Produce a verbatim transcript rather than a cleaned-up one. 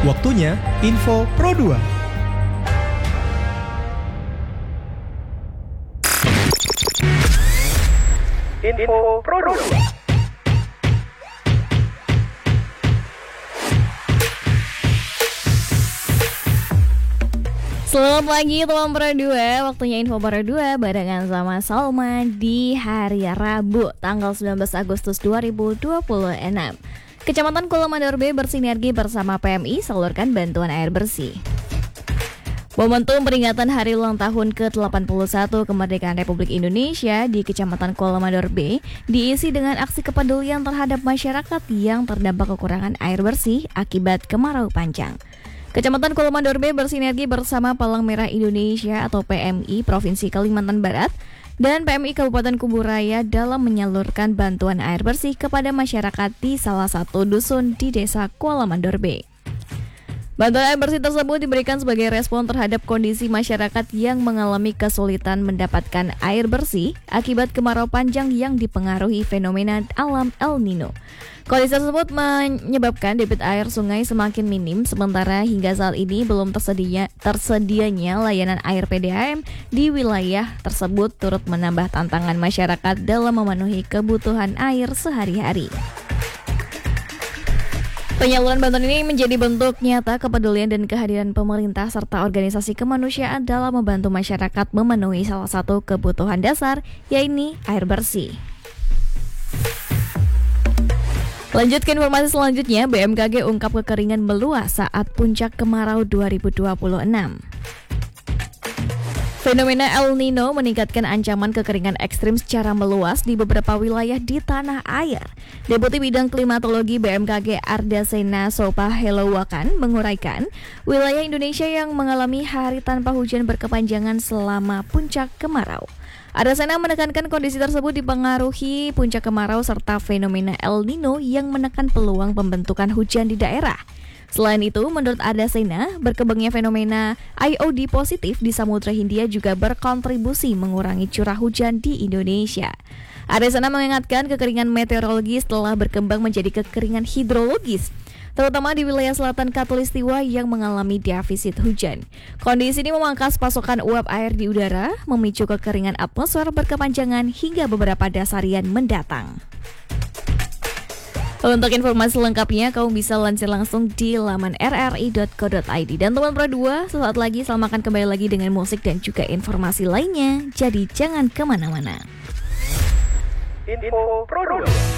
Waktunya Info Pro dua. Info Pro dua. Selamat pagi teman Pro dua, waktunya Info Pro dua barengan sama Salma di hari Rabu tanggal sembilan belas Agustus dua ribu dua puluh enam. Kecamatan Kuala B bersinergi bersama P M I salurkan bantuan air bersih. Momentum peringatan hari ulang tahun ke delapan puluh satu kemerdekaan Republik Indonesia di Kecamatan Kuala B diisi dengan aksi kepedulian terhadap masyarakat yang terdampak kekurangan air bersih akibat kemarau panjang. Kecamatan Kuala B bersinergi bersama Palang Merah Indonesia atau P M I Provinsi Kalimantan Barat dan P M I Kabupaten Kuburaya dalam menyalurkan bantuan air bersih kepada masyarakat di salah satu dusun di Desa Kuala B. Bantuan air bersih tersebut diberikan sebagai respon terhadap kondisi masyarakat yang mengalami kesulitan mendapatkan air bersih akibat kemarau panjang yang dipengaruhi fenomena alam El Nino. Kondisi tersebut menyebabkan debit air sungai semakin minim, sementara hingga saat ini belum tersedia, tersedianya layanan air P D A M di wilayah tersebut turut menambah tantangan masyarakat dalam memenuhi kebutuhan air sehari-hari. Penyaluran bantuan ini menjadi bentuk nyata kepedulian dan kehadiran pemerintah serta organisasi kemanusiaan dalam membantu masyarakat memenuhi salah satu kebutuhan dasar, yaitu air bersih. Lanjut ke informasi selanjutnya, B M K G ungkap kekeringan meluas saat puncak kemarau dua ribu dua puluh enam. Fenomena El Nino meningkatkan ancaman kekeringan ekstrim secara meluas di beberapa wilayah di tanah air. Deputi Bidang Klimatologi B M K G Ardasena Sopa Helowakan menguraikan, wilayah Indonesia yang mengalami hari tanpa hujan berkepanjangan selama puncak kemarau. Ardasena menekankan kondisi tersebut dipengaruhi puncak kemarau serta fenomena El Nino yang menekan peluang pembentukan hujan di daerah. Selain itu, menurut Ardasena, berkembangnya fenomena I O D positif di Samudra Hindia juga berkontribusi mengurangi curah hujan di Indonesia. Ardasena mengingatkan kekeringan meteorologis telah berkembang menjadi kekeringan hidrologis, terutama di wilayah selatan Khatulistiwa yang mengalami defisit hujan. Kondisi ini memangkas pasokan uap air di udara, memicu kekeringan atmosfer berkepanjangan hingga beberapa dasarian mendatang. Untuk informasi lengkapnya, kamu bisa lansir langsung di laman r r i dot co dot i d. Dan teman Pro dua, sesaat lagi Salma akan kembali lagi dengan musik dan juga informasi lainnya. Jadi jangan kemana-mana. Info Pro dua.